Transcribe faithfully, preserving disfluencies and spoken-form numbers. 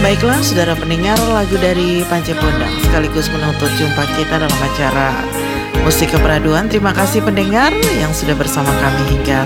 Baiklah saudara pendengar, lagu dari Panca Pondang sekaligus menutup jumpa kita dalam acara Musik Keperaduan. Terima kasih pendengar yang sudah bersama kami hingga